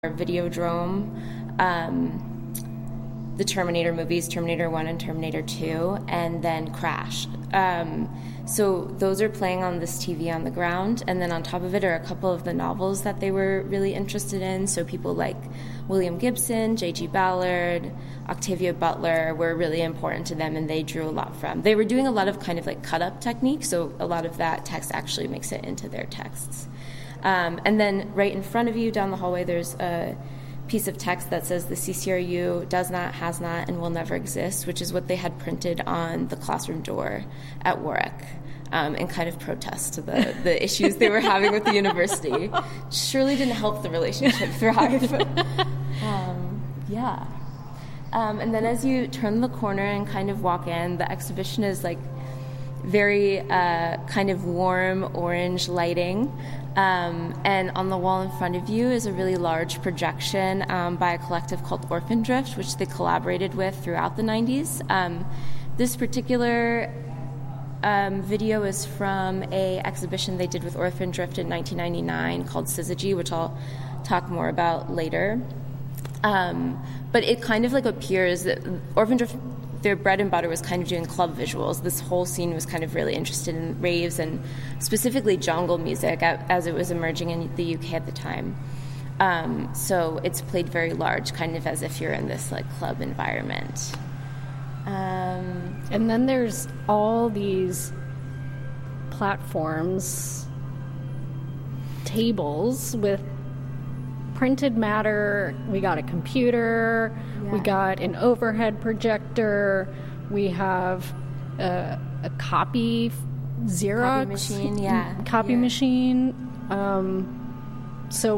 Videodrome, the Terminator movies, Terminator 1 and Terminator 2, and then Crash. So those are playing on this TV on the ground, and then on top of it are a couple of the novels that they were really interested in. So people like William Gibson, J.G. Ballard, Octavia Butler were really important to them, and they drew a lot from. They were doing a lot of kind of like cut-up technique, so a lot of that text actually makes it into their texts. And then right in front of you down the hallway, there's a piece of text that says the CCRU does not, has not, and will never exist, which is what they had printed on the classroom door at Warwick in kind of protest to the issues they were having with the university. Surely didn't help the relationship thrive. And then as you turn the corner and kind of walk in, the exhibition is like very kind of warm orange lighting. And on the wall in front of you is a really large projection by a collective called Orphan Drift, which they collaborated with throughout the 90s. This particular video is from a exhibition they did with Orphan Drift in 1999 called Syzygy, which I'll talk more about later. But it kind of like appears that Orphan Drift, their bread and butter was kind of doing club visuals. This whole scene was kind of really interested in raves and specifically jungle music as it was emerging in the UK at the time. So it's played very large, kind of as if you're in this like club environment. And then there's all these platforms, tables with printed matter. We got a computer. Yeah. We got an overhead projector. We have a copy Xerox copy machine. So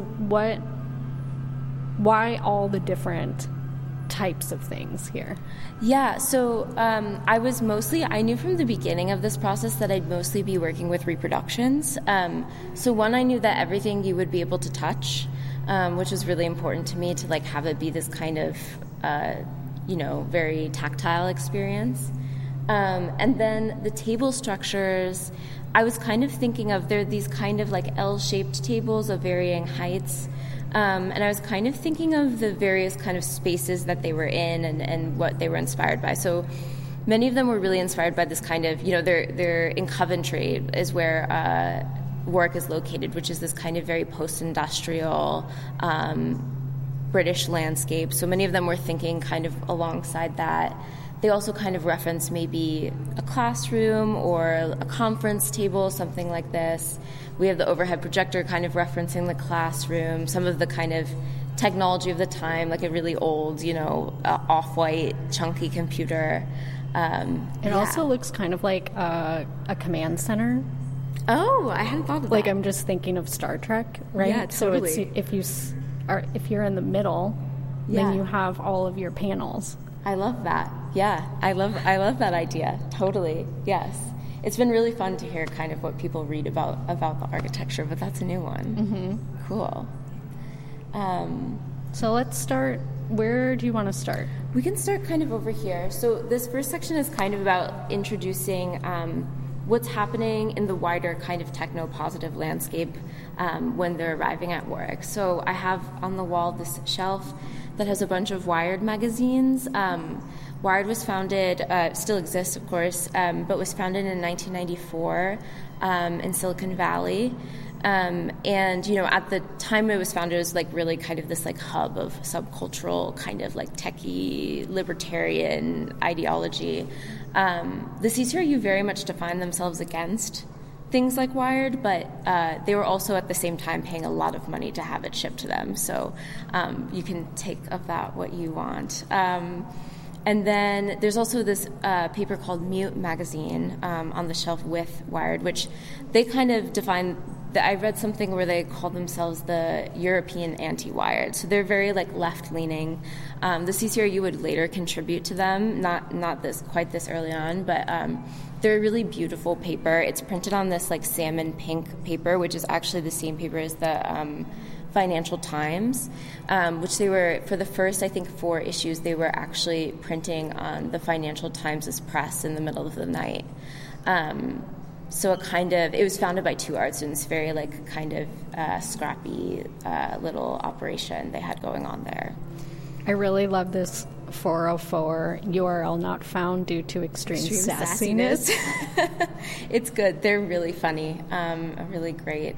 why all the different types of things here? Yeah, so I knew from the beginning of this process that I'd mostly be working with reproductions. So one, I knew that everything you would be able to touch, which was really important to me to like have it be this kind of, very tactile experience. And then the table structures, I was kind of thinking of, they're these kind of like L-shaped tables of varying heights. And I was kind of thinking of the various kind of spaces that they were in and what they were inspired by. So many of them were really inspired by this kind of, they're in Coventry is where Warwick is located, which is this kind of very post-industrial British landscape. So many of them were thinking kind of alongside that. They also kind of reference maybe a classroom or a conference table, something like this. We have the overhead projector kind of referencing the classroom, some of the kind of technology of the time, like a really old, off-white, chunky computer. It also looks kind of like a command center. Oh, I hadn't thought of that. Like, I'm just thinking of Star Trek, right? Yeah, totally. So if you're in the middle, then you have all of your panels. I love that. Yeah, I love that idea. Totally. Yes. It's been really fun to hear kind of what people read about the architecture, but that's a new one. Mm-hmm. Cool. So let's start. Where do you want to start? We can start kind of over here. So this first section is kind of about introducing what's happening in the wider kind of techno-positive landscape when they're arriving at Warwick. So I have on the wall this shelf that has a bunch of Wired magazines. Wired was founded, still exists of course, but was founded in 1994 in Silicon Valley. And, at the time it was founded, it was like really kind of this like hub of subcultural kind of like techie libertarian ideology. The CCRU very much defined themselves against things like Wired, but they were also at the same time paying a lot of money to have it shipped to them. So you can take of that what you want. And then there's also this paper called Mute Magazine on the shelf with Wired, which they kind of define. I read something where they call themselves the European anti-Wired. So they're very like left-leaning. The CCRU would later contribute to them, not quite this early on, but they're a really beautiful paper. It's printed on this like salmon pink paper, which is actually the same paper as the Financial Times, which they were, for the first, I think, 4 issues, they were actually printing on the Financial Times' press in the middle of the night. So it was founded by 2 art students, very like kind of scrappy little operation they had going on there. I really love this 404 URL not found due to extreme sassiness. It's good. They're really funny. A really great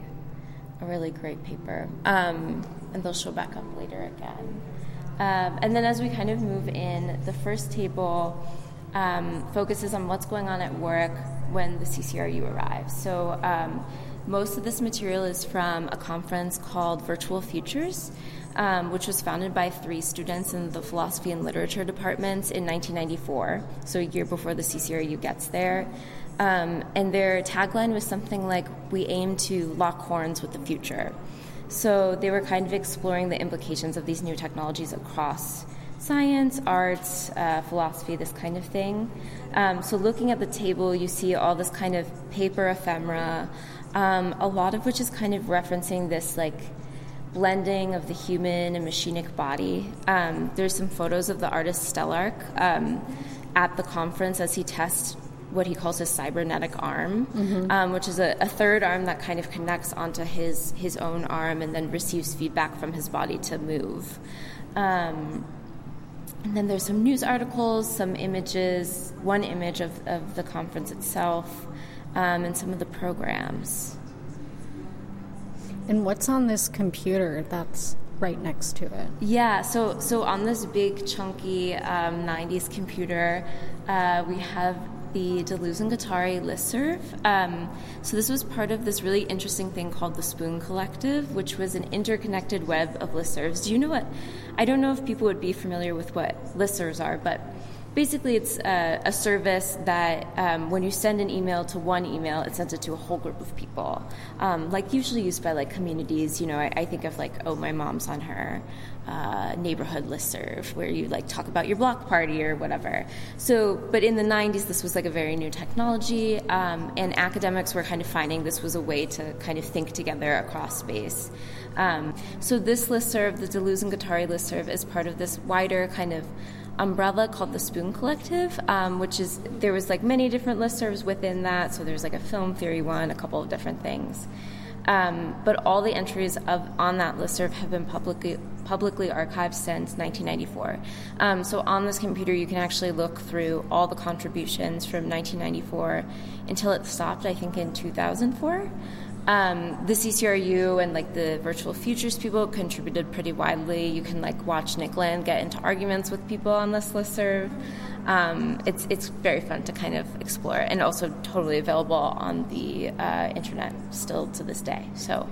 paper. And they'll show back up later again. And then as we kind of move in, the first table focuses on what's going on at work when the CCRU arrives. So most of this material is from a conference called Virtual Futures, which was founded by 3 students in the philosophy and literature departments in 1994, so a year before the CCRU gets there. And their tagline was something like, "We aim to lock horns with the future." So they were kind of exploring the implications of these new technologies across science, arts, philosophy, this kind of thing. So looking at the table, you see all this kind of paper ephemera, a lot of which is kind of referencing this like blending of the human and machinic body. There's some photos of the artist Stellark at the conference as he tests what he calls his cybernetic arm, which is a third arm that kind of connects onto his own arm and then receives feedback from his body to move. And then there's some news articles, some images, one image of the conference itself, and some of the programs. And what's on this computer that's right next to it? Yeah, so on this big, chunky 90s computer, we have the Deleuze and Guattari listserv. So this was part of this really interesting thing called the Spoon Collective, which was an interconnected web of listservs. Do you know what? I don't know if people would be familiar with what listservs are, but basically it's a service that when you send an email to one email, it sends it to a whole group of people, like usually used by like communities. You know, I think of like, oh, my mom's on her neighborhood listserv where you like talk about your block party or whatever. So, but in the 90s, this was like a very new technology, and academics were kind of finding this was a way to kind of think together across space. So this listserv, the Deleuze and Guattari listserv, is part of this wider kind of umbrella called the Spoon Collective, which is, there was like many different listservs within that. So there's like a film theory one, a couple of different things. But all the entries on that listserv have been publicly archived since 1994. So on this computer, you can actually look through all the contributions from 1994 until it stopped, I think, in 2004. The CCRU and like the Virtual Futures people contributed pretty widely. You can like watch Nick Land get into arguments with people on this listserv. It's very fun to kind of explore, and also totally available on the internet still to this day. So,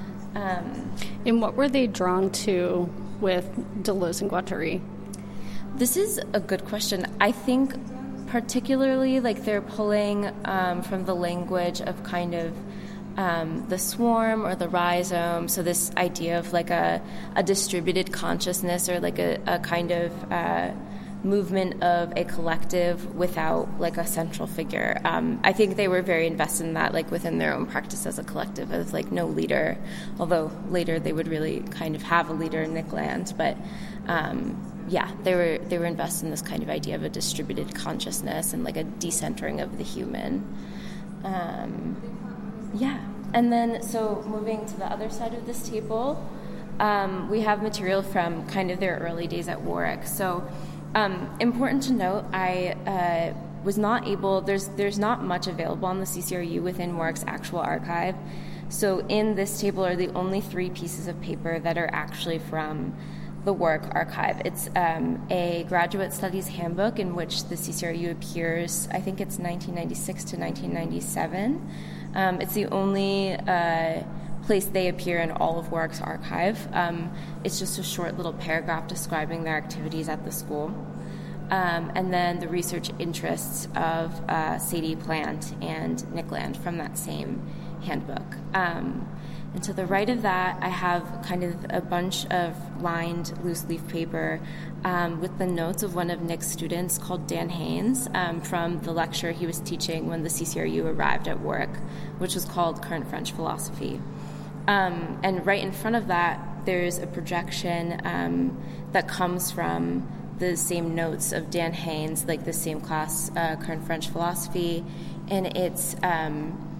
and what were they drawn to with Deleuze and Guattari? This is a good question. I think particularly like they're pulling from the language of kind of the swarm or the rhizome, so this idea of like a distributed consciousness, or like a kind of movement of a collective without like a central figure. I think they were very invested in that, like within their own practice as a collective, as like no leader, although later they would really kind of have a leader in Nick Land. But yeah, they were invested in this kind of idea of a distributed consciousness and like a decentering of the human. Yeah, and then so moving to the other side of this table, we have material from kind of their early days at Warwick. So important to note, I was not able, there's not much available on the CCRU within Warwick's actual archive. So in this table are the only 3 pieces of paper that are actually from the Warwick archive. It's a graduate studies handbook in which the CCRU appears, I think it's 1996 to 1997. It's the only place they appear in all of Warwick's archive. It's just a short little paragraph describing their activities at the school. And then the research interests of Sadie Plant and Nick Land from that same handbook. And to the right of that, I have kind of a bunch of lined loose leaf paper with the notes of one of Nick's students called Dan Haynes from the lecture he was teaching when the CCRU arrived at Warwick, which was called Current French Philosophy. And right in front of that, there's a projection that comes from the same notes of Dan Haynes, like the same class, Current French Philosophy, and it's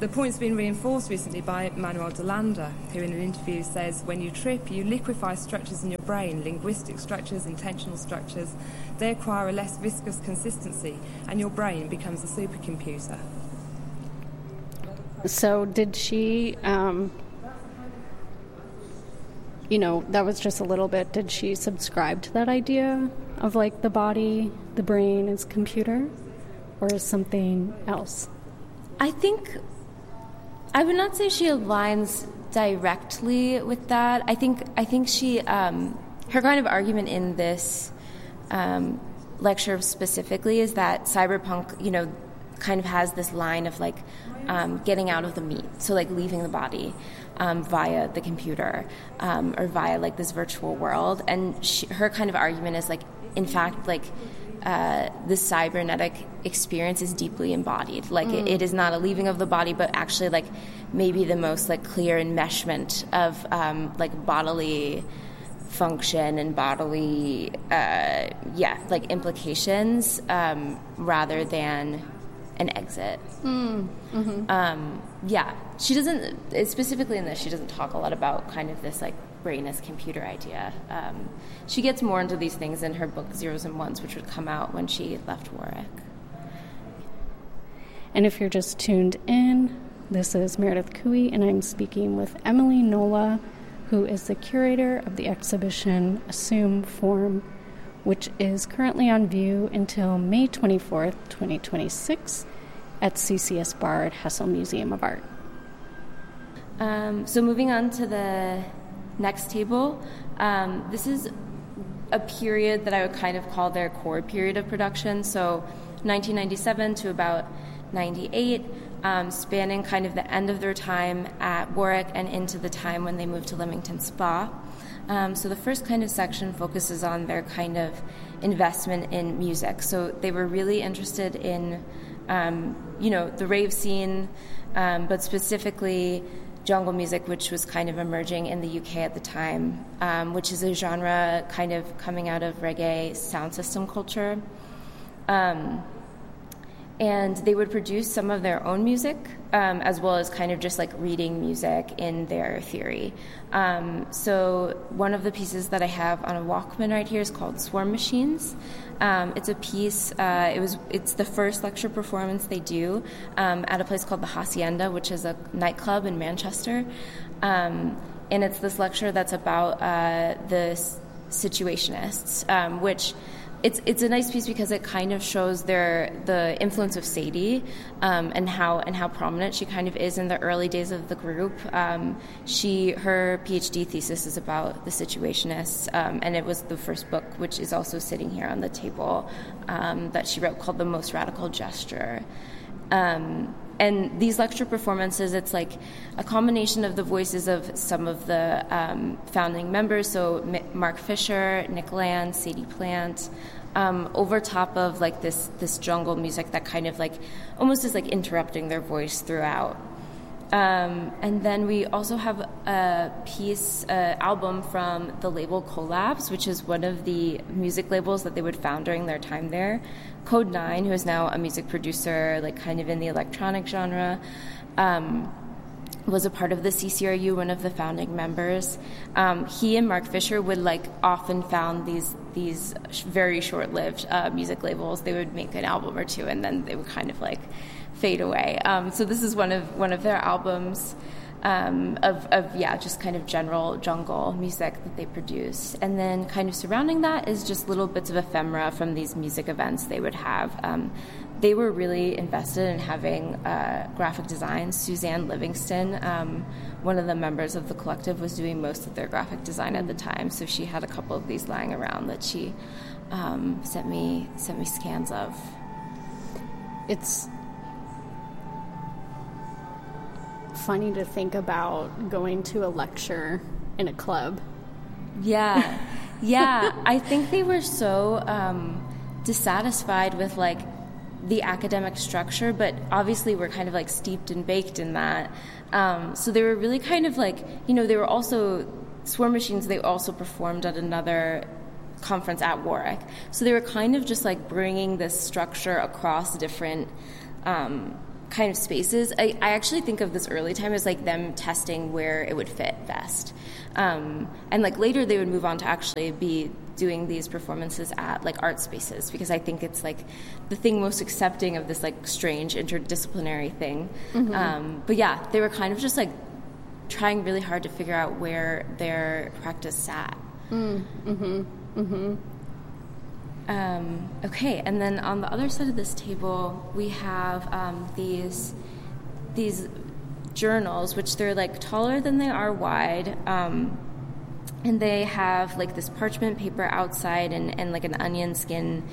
The point's been reinforced recently by Manuel de Landa, who in an interview says, when you trip, you liquefy structures in your brain, linguistic structures, intentional structures. They acquire a less viscous consistency, and your brain becomes a supercomputer. So did she, that was just a little bit, did she subscribe to that idea of like the body, the brain is computer, or is something else? I think I would not say she aligns directly with that. I think she her kind of argument in this lecture specifically is that cyberpunk, kind of has this line of like getting out of the meat, so like leaving the body via the computer or via like this virtual world. And her kind of argument is like, in fact, like the cybernetic experience is deeply embodied. Like it is not a leaving of the body, but actually like maybe the most like clear enmeshment of like bodily function and bodily like implications rather than an exit. She doesn't, specifically in this, she doesn't talk a lot about kind of this like brain as computer idea. She gets more into these things in her book Zeros and Ones, which would come out when she left Warwick. And if you're just tuned in, this is Meredith Cooey, and I'm speaking with Emily Nola, who is the curator of the exhibition Assume Form, which is currently on view until May 24th, 2026 at CCS Bard Hessel Museum of Art. So moving on to the next table, this is a period that I would kind of call their core period of production, so 1997 to about 98, spanning kind of the end of their time at Warwick and into the time when they moved to Leamington Spa. So the first kind of section focuses on their kind of investment in music. So they were really interested in, the rave scene, but specifically jungle music, which was kind of emerging in the UK at the time, which is a genre kind of coming out of reggae sound system culture. And they would produce some of their own music, as well as kind of just like reading music in their theory. So one of the pieces that I have on a Walkman right here is called Swarm Machines. It's a piece, it's the first lecture performance they do at a place called the Hacienda, which is a nightclub in Manchester. And it's this lecture that's about the situationists, which it's a nice piece because it kind of shows the influence of Sadie and how prominent she kind of is in the early days of the group. Her PhD thesis is about the situationists, and it was the first book, which is also sitting here on the table, that she wrote, called The Most Radical Gesture. And these lecture performances, it's like a combination of the voices of some of the founding members, so Mark Fisher, Nick Land, Sadie Plant, over top of like this jungle music that kind of like almost is like interrupting their voice throughout. And then we also have a album from the label Collabs, which is one of the music labels that they would found during their time there. Code 9, who is now a music producer, like kind of in the electronic genre, was a part of the CCRU, one of the founding members. He and Mark Fisher would like often found these very short-lived music labels. They would make an album or two, and then they would kind of like fade away. So this is one of their albums just kind of general jungle music that they produce. And then kind of surrounding that is just little bits of ephemera from these music events they would have. They were really invested in having graphic design. Suzanne Livingston, one of the members of the collective, was doing most of their graphic design at the time, so she had a couple of these lying around that she sent me scans of. It's funny to think about going to a lecture in a club. Yeah. I think they were so dissatisfied with like the academic structure, but obviously we're kind of like steeped and baked in that. So they were really kind of like, they were also, Swarm Machines, they also performed at another conference at Warwick. So they were kind of just like bringing this structure across different kind of spaces. I actually think of this early time as like them testing where it would fit best. And like later they would move on to actually be doing these performances at like art spaces, because I think it's like the thing most accepting of this like strange interdisciplinary thing. But yeah, they were kind of just like trying really hard to figure out where their practice sat. Okay, and then on the other side of this table, we have these journals, which they're like taller than they are wide, and they have like this parchment paper outside and like an onion skin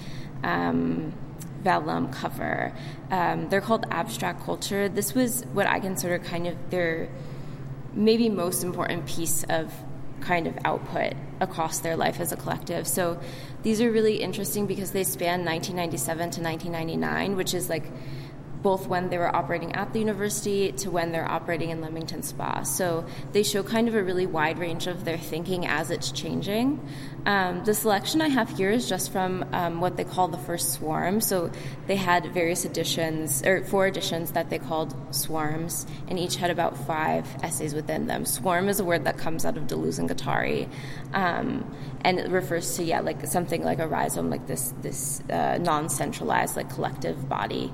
vellum cover. They're called Abstract Culture. This was what I consider kind of their maybe most important piece of kind of output across their life as a collective. So these are really interesting because they span 1997 to 1999, which is like both when they were operating at the university to when they're operating in Leamington Spa. So they show kind of a really wide range of their thinking as it's changing. The selection I have here is just from what they call the first swarm. So they had various editions, or 4 editions that they called swarms, and each had about 5 essays within them. Swarm is a word that comes out of Deleuze and Guattari, and it refers to, like something like a rhizome, like this non-centralized, like collective body.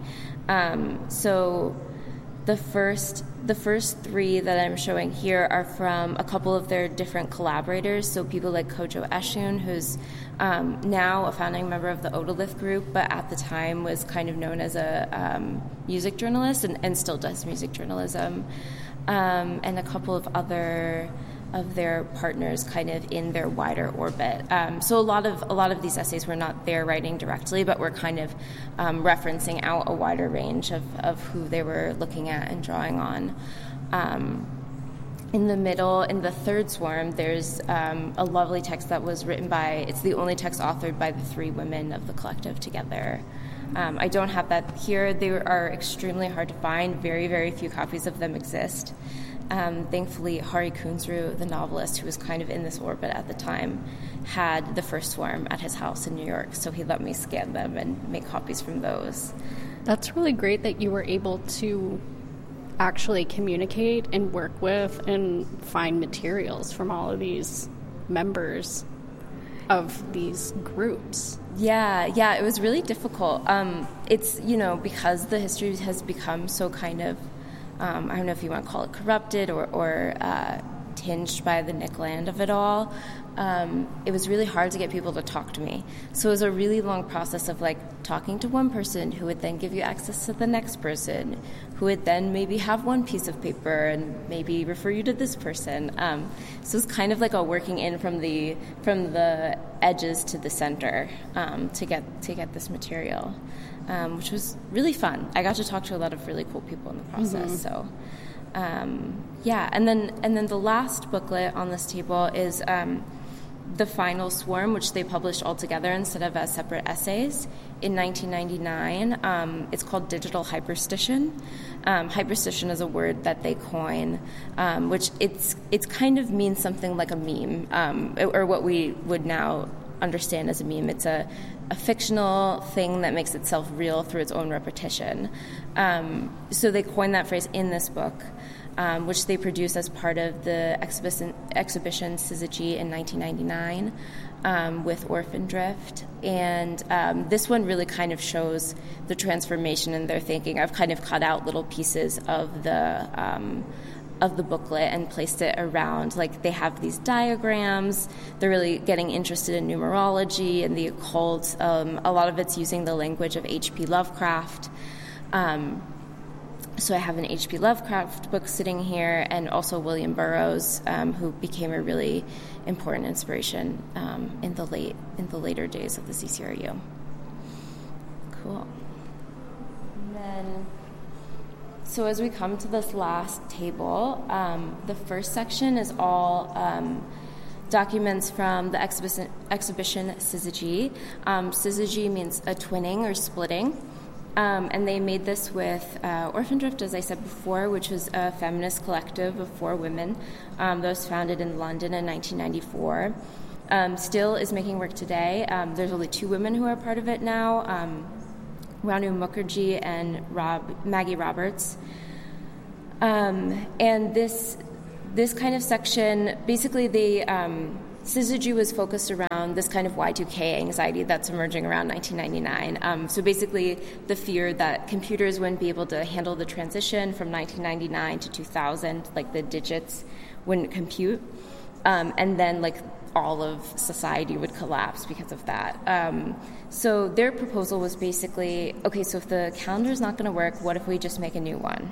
So the first 3 that I'm showing here are from a couple of their different collaborators. So people like Kojo Eshun, who's now a founding member of the Odalith Group, but at the time was kind of known as a music journalist and still does music journalism, and a couple of other of their partners kind of in their wider orbit. So a lot of these essays were not their writing directly, but were kind of referencing out a wider range of who they were looking at and drawing on. In the middle, in the third swarm, there's a lovely text that was written it's the only text authored by the 3 women of the collective together. I don't have that here. They are extremely hard to find. Very, very few copies of them exist. Thankfully, Hari Kunzru, the novelist who was kind of in this orbit at the time, had the first swarm at his house in New York, so he let me scan them and make copies from those. That's really great that you were able to actually communicate and work with and find materials from all of these members of these groups. Yeah, it was really difficult. It's, because the history has become so kind of I don't know if you want to call it corrupted or tinged by the Nick Land of it all. It was really hard to get people to talk to me. So it was a really long process of talking to one person who would then give you access to the next person, who would then maybe have one piece of paper and maybe refer you to this person. So it's kind of like a working in from the edges to the center to get this material. Which was really fun. I got to talk to a lot of really cool people in the process. So, and then the last booklet on this table is the final swarm, which they published all together instead of as separate essays in 1999. It's called Digital Hyperstition. Hyperstition is a word that they coin, which it's kind of means something like a meme, or what we would now understand as a meme. It's a fictional thing that makes itself real through its own repetition. So they coined that phrase in this book, which they produced as part of the exhibition Syzygy in 1999 with Orphan Drift. And this one really kind of shows the transformation in their thinking. I've kind of cut out little pieces of the booklet and placed it around. They have these diagrams. They're really getting interested in numerology and the occult. A lot of it's using the language of H.P. Lovecraft. So I have an H.P. Lovecraft book sitting here, and also William Burroughs, who became a really important inspiration in the later days of the CCRU. Cool. And then, so as we come to this last table, the first section is all documents from the exhibition Syzygy. Syzygy means a twinning or splitting. And they made this with Orphan Drift, as I said before, which was a feminist collective of 4 women that was founded in London in 1994. Still is making work today. There's only 2 women who are part of it now. Ranu Mukherjee and Maggie Roberts. And this kind of section, basically Syzygy was focused around this kind of Y2K anxiety that's emerging around 1999. So basically the fear that computers wouldn't be able to handle the transition from 1999 to 2000, like the digits wouldn't compute. And then like all of society would collapse because of that. So their proposal was basically, okay, so if the calendar is not going to work, what if we just make a new one?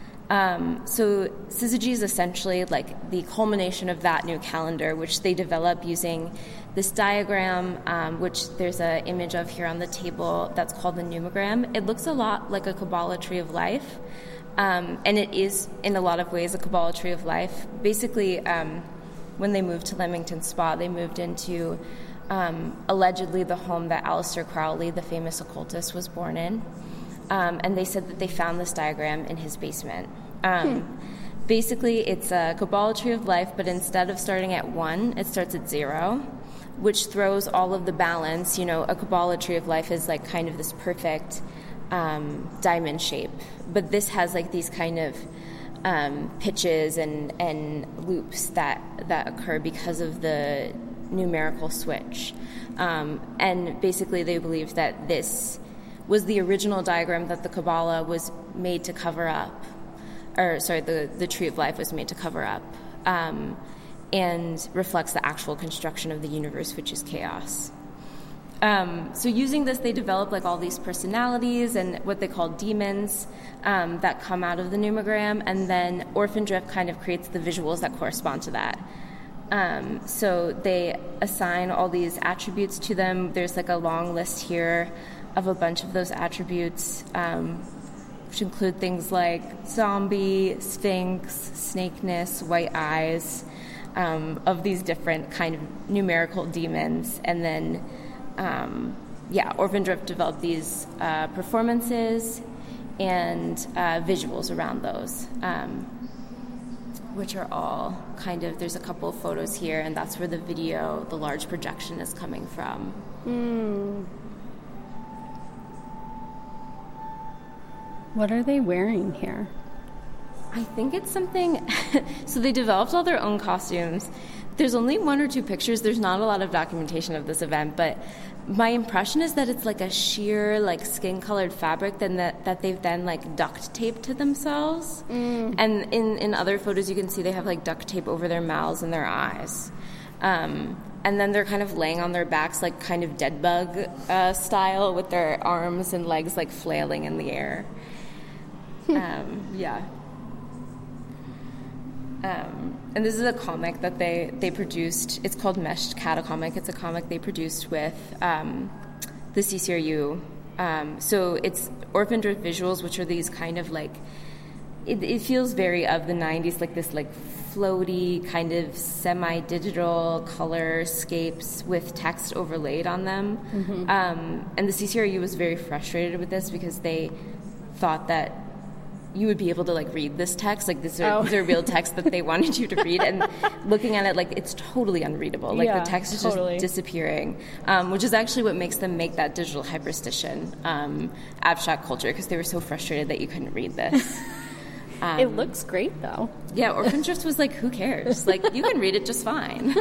So Syzygy is essentially like the culmination of that new calendar, which they develop using this diagram, which there's an image of here on the table that's called the numogram. It looks a lot like a Kabbalah tree of life, and it is in a lot of ways a Kabbalah tree of life. Basically, when they moved to Leamington Spa, they moved into allegedly the home that Aleister Crowley, the famous occultist, was born in. And they said that they found this diagram in his basement. Basically, it's a Kabbalah tree of life, but instead of starting at 1, it starts at 0, which throws all of the balance. You know, a Kabbalah tree of life is like kind of this perfect diamond shape, but this has like these kind of pitches and loops that occur because of the numerical switch. And basically, they believe that this was the original diagram that the Kabbalah was made to cover up, the Tree of Life was made to cover up, and reflects the actual construction of the universe, which is chaos. So using this, they develop like all these personalities and what they call demons that come out of the numogram, and then Orphan Drift kind of creates the visuals that correspond to that. So they assign all these attributes to them. There's like a long list here of a bunch of those attributes, which include things like zombie, sphinx, snakeness, white eyes, of these different kind of numerical demons. And then, Orphan Drift developed these performances and visuals around those, which are all kind of, there's a couple of photos here, and that's where the video, the large projection, is coming from. What are they wearing here? I think it's something... So they developed all their own costumes. There's only 1 or 2 pictures. There's not a lot of documentation of this event, but my impression is that it's like a sheer, like, skin-colored fabric that they've then, like, duct taped to themselves. And in other photos, you can see they have, like, duct tape over their mouths and their eyes. And then they're kind of laying on their backs, like, kind of dead bug style, with their arms and legs, like, flailing in the air. And this is a comic that they produced. It's called Meshed Catacomic. It's a comic they produced with the CCRU. So it's Orphan Drift visuals, which are these kind of like, it feels very of the 90s, like this like floaty kind of semi-digital colorscapes with text overlaid on them. And the CCRU was very frustrated with this because they thought that you would be able to like read this text, like these are real text that they wanted you to read, and looking at it, like it's totally unreadable. Like the text is just disappearing, which is actually what makes them make that digital hyperstition abstract culture, because they were so frustrated that you couldn't read this. It looks great though. Yeah, Orphan Drift was like, who cares? Like you can read it just fine.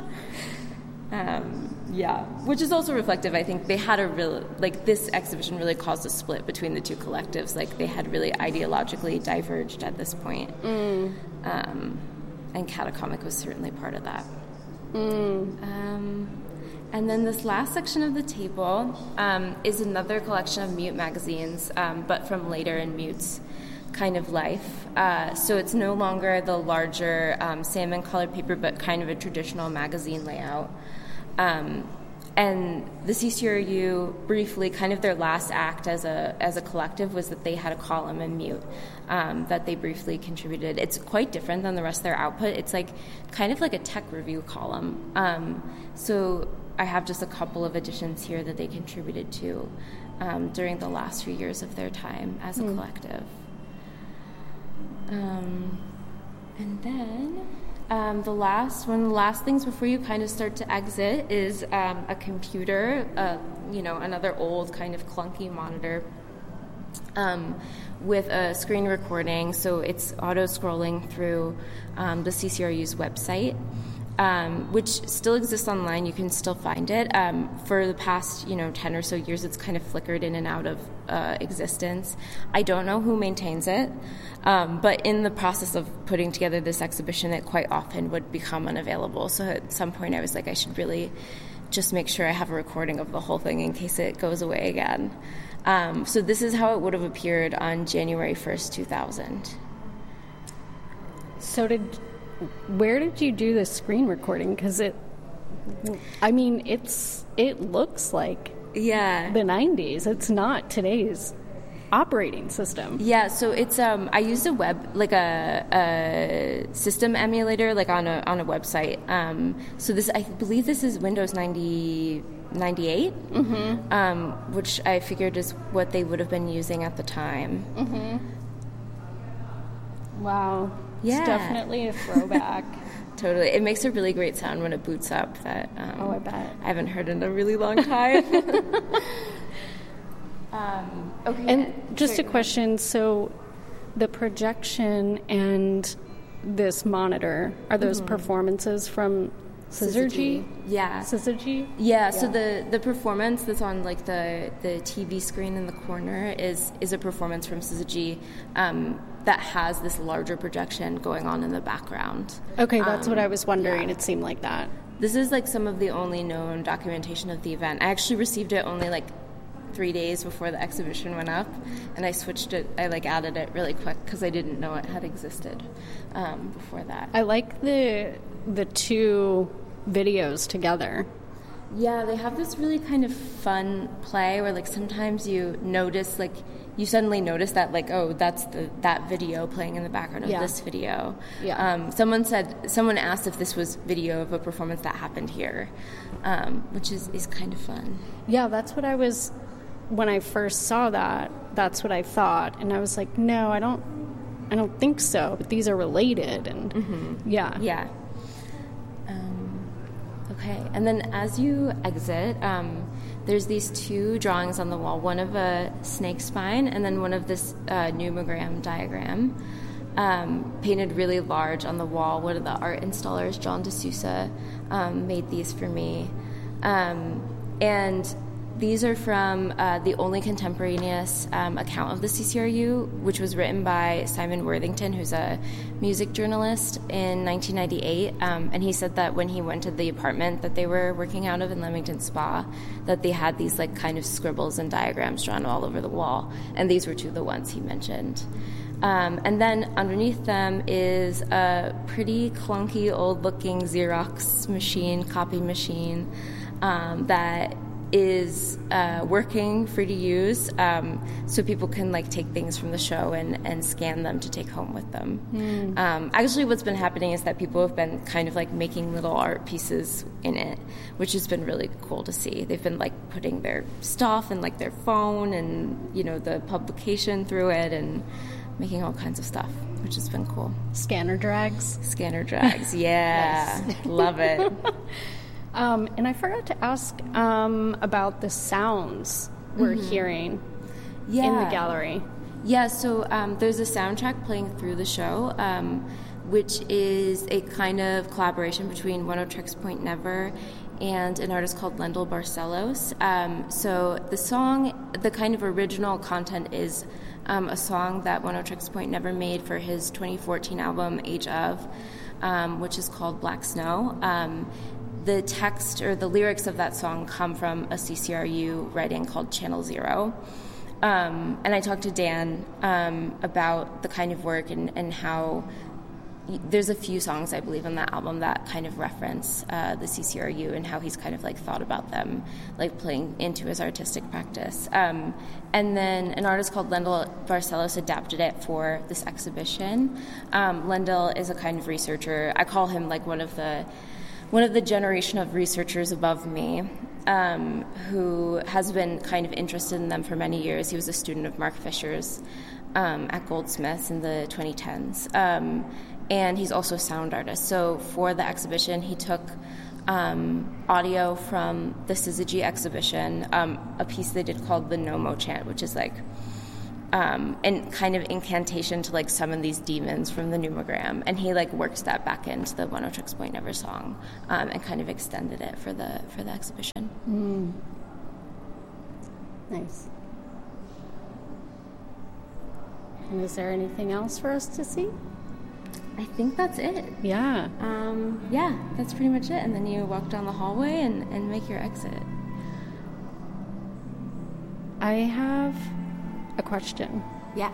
Which is also reflective. I think they had a real, like, this exhibition really caused a split between the two collectives. Like, they had really ideologically diverged at this point. And Catacomic was certainly part of that. And then this last section of the table is another collection of Mute magazines, but from later in Mute's kind of life. So it's no longer the larger salmon-colored paper, but kind of a traditional magazine layout. And the CCRU, briefly, kind of their last act as a collective was that they had a column in Mute that they briefly contributed. It's quite different than the rest of their output. It's like kind of like a tech review column. So I have just a couple of editions here that they contributed to during the last few years of their time as a collective. And then... one of the last things before you kind of start to exit is a computer, another old kind of clunky monitor with a screen recording. So it's auto-scrolling through the CCRU's website, which still exists online. You can still find it. For the past 10 or so years, it's kind of flickered in and out of existence. I don't know who maintains it, but in the process of putting together this exhibition, it quite often would become unavailable. So at some point I was like, I should really just make sure I have a recording of the whole thing in case it goes away again. So this is how it would have appeared on January 1st, 2000. So where did you do the screen recording? Because it looks like the 90s. It's not today's operating system. Yeah, so it's I used a system emulator on a website. So this, I believe this is Windows 98, which I figured is what they would have been using at the time. Wow. Yeah. It's definitely a throwback. Totally. It makes a really great sound when it boots up that I bet. I haven't heard in a really long time. Okay. And just a question, so the projection and this monitor, are those performances from Syzygy? Yeah. Syzygy? Yeah, so the performance that's on the TV screen in the corner is a performance from Syzygy that has this larger projection going on in the background. Okay, that's what I was wondering. Yeah. It seemed like that. This is some of the only known documentation of the event. I actually received it only 3 days before the exhibition went up, and I switched it. I added it really quick because I didn't know it had existed before that. I like the two videos together. Yeah, they have this really kind of fun play where sometimes you notice you suddenly notice that that's that video playing in the background of this video. Yeah. Someone asked if this was video of a performance that happened here, which is kind of fun. Yeah, that's what I was. When I first saw that, that's what I thought, and I was like, no, I don't think so. But these are related, and yeah. Okay, and then as you exit, there's these two drawings on the wall, one of a snake spine and then one of this numogram diagram, painted really large on the wall. One of the art installers, John D'Souza, made these for me. And these are from the only contemporaneous account of the CCRU, which was written by Simon Worthington, who's a music journalist, in 1998. And he said that when he went to the apartment that they were working out of in Leamington Spa, that they had these kind of scribbles and diagrams drawn all over the wall. And these were two of the ones he mentioned. And then underneath them is a pretty clunky, old-looking Xerox machine, copy machine, that is working, free to use, so people can take things from the show and scan them to take home with them. Actually, what's been happening is that people have been kind of making little art pieces in it, which has been really cool to see. They've been putting their stuff and their phone and the publication through it and making all kinds of stuff, which has been cool. Scanner drags, yeah. Nice. Love it. And I forgot to ask about the sounds we're hearing in the gallery. Yeah, so there's a soundtrack playing through the show, which is a kind of collaboration between One Tricks Point Never and an artist called Lendl Barcelos. So the song, the kind of original content is a song that One Tricks Point Never made for his 2014 album Age of, which is called Black Snow. The text or the lyrics of that song come from a CCRU writing called Channel Zero. And I talked to Dan about the kind of work and how there's a few songs, I believe, on that album that kind of reference the CCRU and how he's kind of thought about them, playing into his artistic practice. And then an artist called Lendl Barcelos adapted it for this exhibition. Lendl is a kind of researcher. I call him one of the generation of researchers above me, who has been kind of interested in them for many years. He was a student of Mark Fisher's at Goldsmiths in the 2010s. And he's also a sound artist. So for the exhibition, he took audio from the Syzygy exhibition, a piece they did called the Nomo Chant, which is and kind of incantation to like summon these demons from the numogram, and he like works that back into the One Tricks Point Never song, and kind of extended it for the exhibition. Nice. And is there anything else for us to see? I think that's it. Yeah. Yeah, that's pretty much it. And then you walk down the hallway and make your exit. I have a question. Yeah.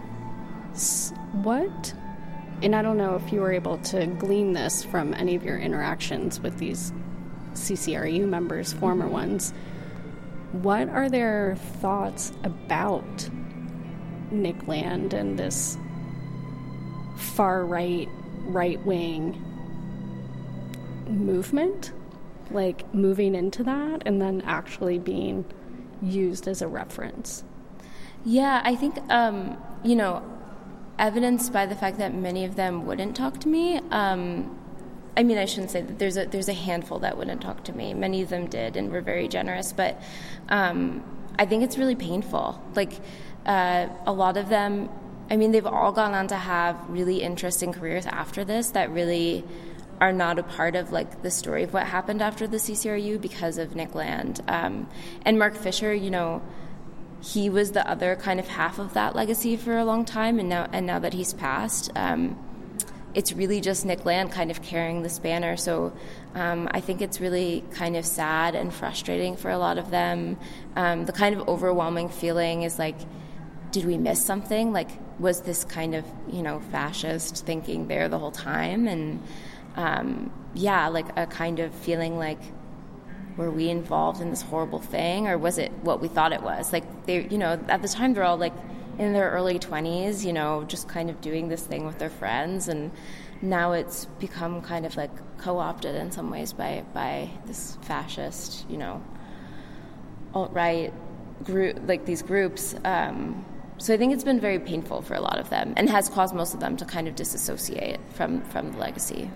What, and I don't know if you were able to glean this from any of your interactions with these CCRU members, former ones, what are their thoughts about Nick Land and this far-right, right-wing movement? Like, moving into that and then actually being used as a reference? Yeah, I think, evidenced by the fact that many of them wouldn't talk to me. I mean, I shouldn't say that there's a handful that wouldn't talk to me. Many of them did and were very generous, but I think it's really painful. Like, a lot of them, I mean, they've all gone on to have really interesting careers after this that really are not a part of, like, the story of what happened after the CCRU because of Nick Land. And Mark Fisher, he was the other kind of half of that legacy for a long time, and now that he's passed, it's really just Nick Land kind of carrying this banner. So I think it's really kind of sad and frustrating for a lot of them. The kind of overwhelming feeling is like, did we miss something? Like, was this kind of, fascist thinking there the whole time? And like a kind of feeling like, were we involved in this horrible thing, or was it what we thought it was? Like, they, at the time they're all like in their early 20s, just kind of doing this thing with their friends, and now it's become kind of like co-opted in some ways by this fascist, alt-right group, like these groups. So I think it's been very painful for a lot of them, and has caused most of them to kind of disassociate from the legacy.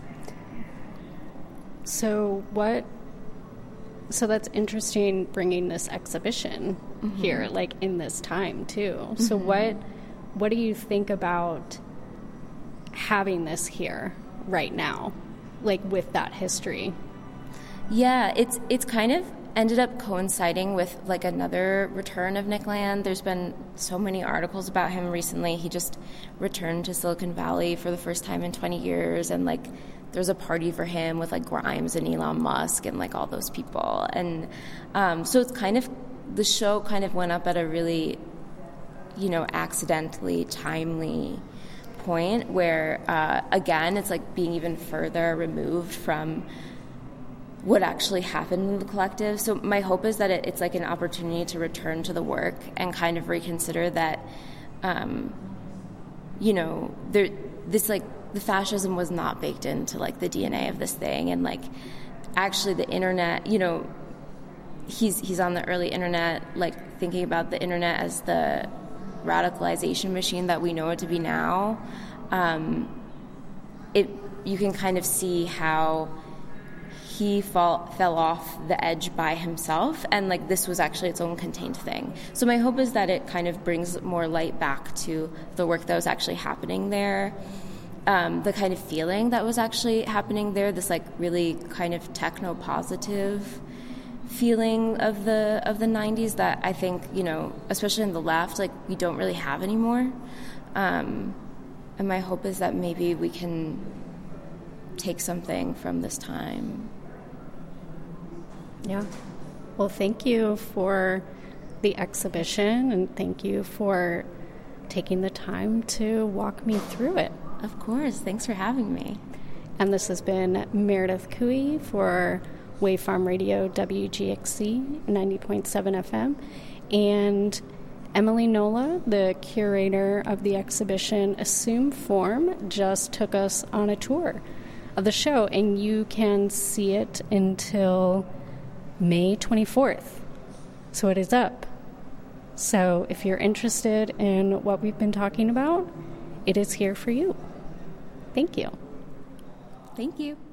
So that's interesting, bringing this exhibition here, like in this time too. So what do you think about having this here right now, like with that history? Yeah, it's kind of ended up coinciding with like another return of Nick Land. There's been so many articles about him recently. He just returned to Silicon Valley for the first time in 20 years, and like there's a party for him with like Grimes and Elon Musk and like all those people. And so it's kind of, the show kind of went up at a really, accidentally timely point where, again, it's like being even further removed from what actually happened in the collective. So my hope is that it's like an opportunity to return to the work and kind of reconsider that, this like, the fascism was not baked into like the DNA of this thing, and like actually the internet, he's on the early internet, like thinking about the internet as the radicalization machine that we know it to be now. You can kind of see how he fell off the edge by himself, and like this was actually its own contained thing. So my hope is that it kind of brings more light back to the work that was actually happening there. The kind of feeling that was actually happening there, this like really kind of techno-positive feeling of the 90s that I think, especially in the left, like we don't really have anymore. And my hope is that maybe we can take something from this time. Yeah. Well, thank you for the exhibition, and thank you for taking the time to walk me through it. Of course. Thanks for having me. And this has been Meredith Cooey for Wave Farm Radio WGXC 90.7 FM. And Emily Nola, the curator of the exhibition Assume Form, just took us on a tour of the show. And you can see it until May 24th. So it is up. So if you're interested in what we've been talking about, it is here for you. Thank you. Thank you.